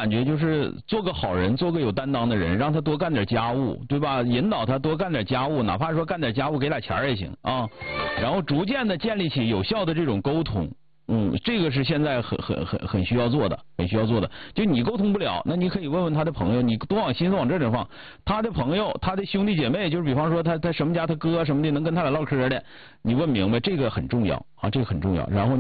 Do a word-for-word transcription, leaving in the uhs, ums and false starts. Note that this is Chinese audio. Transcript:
感觉就是做个好人，做个有担当的人，让他多干点家务，对吧？引导他多干点家务，哪怕说干点家务给俩钱也行啊。然后逐渐的建立起有效的这种沟通。嗯，这个是现在很很很很需要做的，很需要做的。就你沟通不了，那你可以问问他的朋友，你多往心思往这里放。他的朋友，他的兄弟姐妹，就是比方说他他什么家他哥什么的，能跟他俩唠嗑的，你问明白，这个很重要啊，这个很重要。然后。